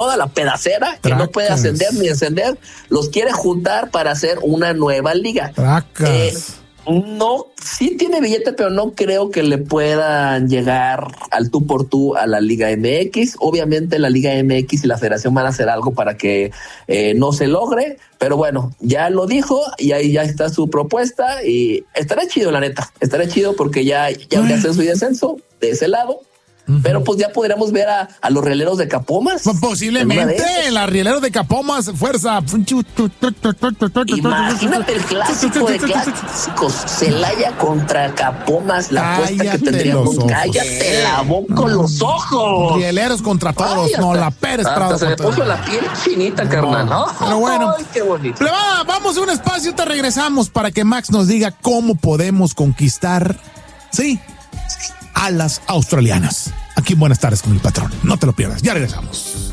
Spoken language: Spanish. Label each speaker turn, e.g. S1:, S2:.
S1: toda la pedacera que no puede ascender ni descender, los quiere juntar para hacer una nueva liga. No, sí tiene billete, pero no creo que le puedan llegar al tú por tú a la Liga MX. Obviamente la Liga MX y la Federación van a hacer algo para que no se logre, pero bueno, ya lo dijo y ahí ya está su propuesta y estará chido, la neta. Estará chido porque ya habría ascenso y descenso de ese lado. Pero pues ya podríamos ver a los rieleros de Capomas.
S2: Posiblemente, los rieleros de Capomas, fuerza.
S1: Imagínate el clásico de clásicos, Celaya contra Capomas, la apuesta que tendríamos. Cállate la boca con los ojos.
S2: Rieleros contra todos, no, la Pérez Prado.
S1: Se me puso la piel chinita, carnal, ¿no?
S2: Pero bueno,
S1: ay, qué bonito.
S2: Plebada, vamos a un espacio, te regresamos para que Max nos diga cómo podemos conquistar, a las australianas. Aquí en Buenas Tardes con el Patrón. No te lo pierdas. Ya regresamos.